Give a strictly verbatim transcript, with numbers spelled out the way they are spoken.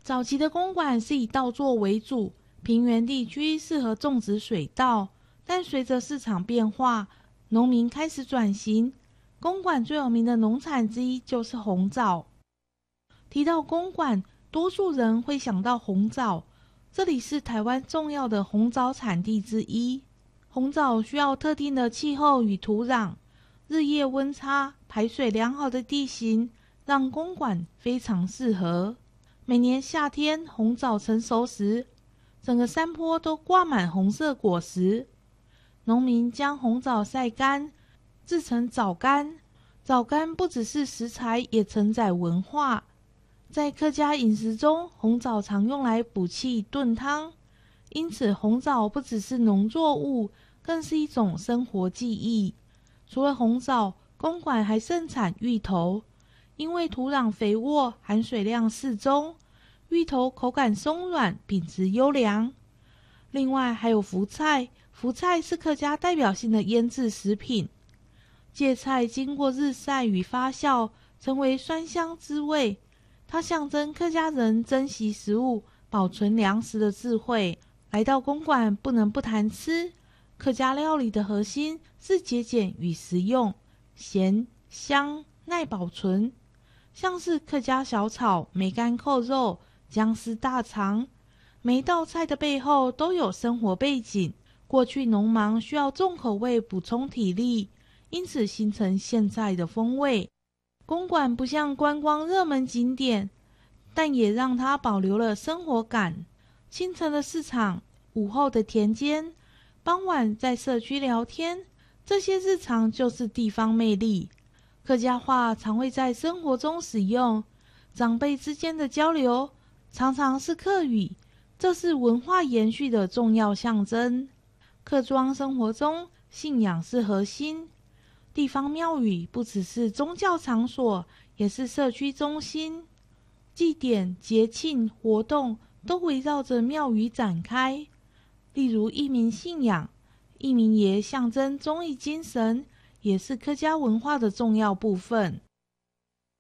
早期的公馆是以稻作为主，平原地区适合种植水稻，但随着市场变化，农民开始转型。公馆最有名的农产之一就是红枣。提到公馆，多数人会想到红枣，这里是台湾重要的红枣产地之一。红枣需要特定的气候与土壤，日夜温差、排水良好的地形，让公馆非常适合。每年夏天红枣成熟时，整个山坡都挂满红色果实。农民将红枣晒干，制成枣干。枣干不只是食材，也承载文化。在客家饮食中，红枣常用来补气炖汤，因此红枣不只是农作物，更是一种生活技艺。除了红枣，公馆还盛产芋头，因为土壤肥沃，含水量适中，芋头口感松软，品质优良。另外还有福菜，福菜是客家代表性的腌制食品。芥菜经过日晒与发酵，成为酸香滋味，它象征客家人珍惜食物、保存粮食的智慧。来到公馆不能不谈吃，客家料理的核心是节俭与实用，咸、香、耐保存。像是客家小炒、梅干扣肉、姜丝大肠，每一道菜的背后都有生活背景。过去农忙需要重口味补充体力，因此形成现在的风味。公馆不像观光热门景点，但也让它保留了生活感。清晨的市场，午后的田间，傍晚在社区聊天，这些日常就是地方魅力。客家话常会在生活中使用，长辈之间的交流常常是客语，这是文化延续的重要象征。客庄生活中，信仰是核心。地方庙宇不只是宗教场所，也是社区中心。祭典、节庆、活动都围绕着庙宇展开。例如义民信仰，义民爷象征忠义精神，也是客家文化的重要部分。